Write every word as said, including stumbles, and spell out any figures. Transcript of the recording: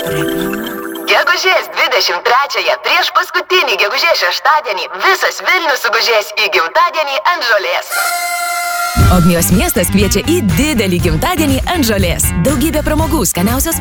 Gegužės dvidešimt trečiąją, prieš paskutinį gegužės šeštadienį, visas Vilnius sugužės į gimtadienį ant žolės. Ogmios miestas kviečia į didelį gimtadienį ant žolės. Daugybė pramogų, skaniausios